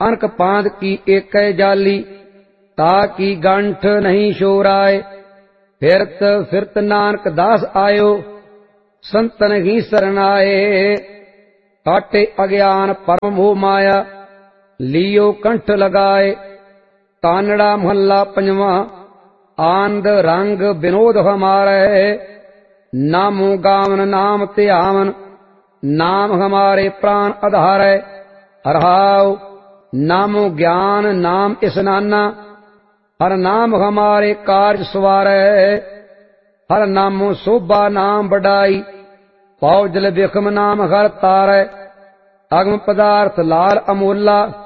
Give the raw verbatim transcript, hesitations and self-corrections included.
अनक पांद की एक जाली, ताकि गंठ नहीं शोराए। फिरत फिरत नानक दास आयो, संतन ही सरनाए। काटे अज्ञान परम मोह माया, लियो कंठ लगाए। तानड़ा महला पंजवा। आनंद रंग विनोद हमारे, नामो गावन नाम त्यावन। नाम हमारे प्राण आधार है। हरहाव नामो ज्ञान नाम स्नाना। हर नाम हमारे कार्य सवारै। हर नामो शोभा नाम बढ़ाई। पौ जल विखम नाम हर तारै। अगम पदार्थ लाल अमोला,